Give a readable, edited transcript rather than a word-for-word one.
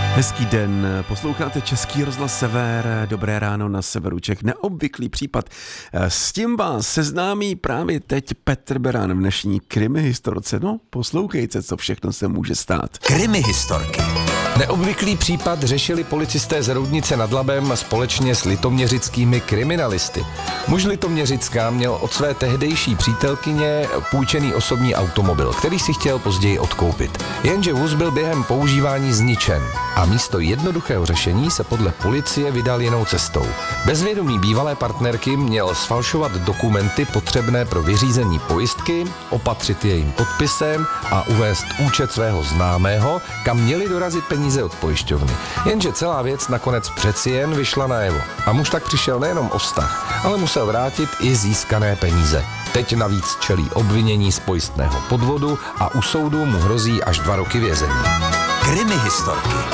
Hezký den, posloucháte Český rozhlas Sever, dobré ráno na severu Čech, neobvyklý případ. S tím vás seznámí právě teď Petr Beran v dnešní krimi historce. No, poslouchejte, co všechno se může stát. Krimi historky. Neobvyklý případ řešili policisté z Roudnice nad Labem společně s litoměřickými kriminalisty. Muž Litoměřická měl od své tehdejší přítelkyně půjčený osobní automobil, který si chtěl později odkoupit. Jenže vůz byl během používání zničen a místo jednoduchého řešení se podle policie vydal jinou cestou. Bez vědomí bývalé partnerky měl sfalšovat dokumenty potřebné pro vyřízení pojistky, opatřit jejím podpisem a uvést účet svého známého, kam měli dorazit peníze od pojišťovny. Jenže celá věc nakonec přeci jen vyšla najevo. A muž tak přišel nejenom o vztah, ale musel vrátit i získané peníze. Teď navíc čelí obvinění z pojistného podvodu a u soudu mu hrozí až 2 roky vězení. Krimi historky.